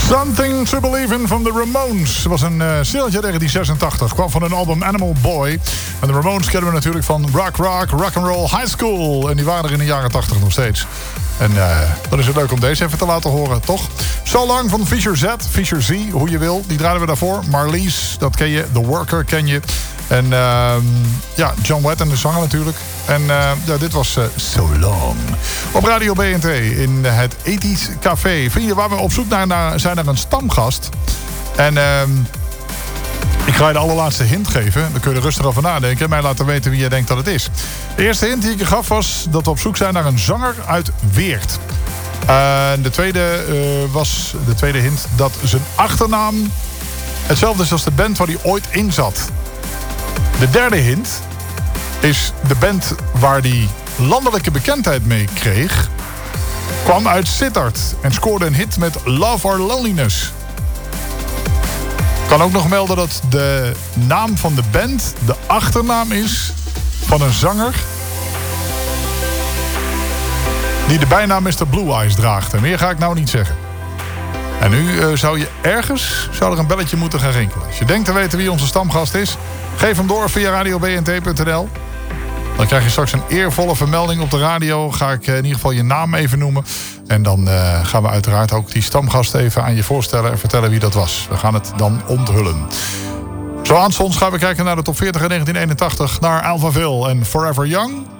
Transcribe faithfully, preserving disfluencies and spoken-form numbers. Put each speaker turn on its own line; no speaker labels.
Something to Believe in van de Ramones. Het was een uh, singeltje negentien zesentachtig. Kwam van hun album Animal Boy. En de Ramones kennen we natuurlijk van Rock Rock, Rock'n'Roll High School. En die waren er in de jaren tachtig nog steeds. En uh, dan is het leuk om deze even te laten horen, toch? So Long van Fisher Z, Fisher Z, hoe je wil. Die draaiden we daarvoor. Marlies, dat ken je. The Worker ken je. En uh, ja, John Wetton, de zanger natuurlijk. En uh, ja, dit was uh, So Long. Op Radio B N T in het Ethisch Café. Vrienden, waar we op zoek naar, naar zijn naar een stamgast. En uh, ik ga je de allerlaatste hint geven. Dan kun je er rustig over nadenken en mij laten weten wie je denkt dat het is. De eerste hint die ik je gaf was dat we op zoek zijn naar een zanger uit Weert. Uh, de, tweede, uh, was, de tweede hint dat zijn achternaam hetzelfde is als de band waar hij ooit in zat. De derde hint is de band waar hij landelijke bekendheid mee kreeg, kwam uit Sittard en scoorde een hit met Love or Loneliness. Ik kan ook nog melden dat de naam van de band de achternaam is van een zanger die de bijnaam mister Blue Eyes draagt. En meer ga ik nou niet zeggen. En nu uh, zou je ergens zou er een belletje moeten gaan rinkelen. Als je denkt te weten wie onze stamgast is, geef hem door via radio b n t punt n l. Dan krijg je straks een eervolle vermelding op de radio. Ga ik in ieder geval je naam even noemen. En dan uh, gaan we uiteraard ook die stamgast even aan je voorstellen en vertellen wie dat was. We gaan het dan onthullen. Zo aanstonds gaan we kijken naar de top veertig in negentien eenentachtig. Naar Alphaville en Forever Young.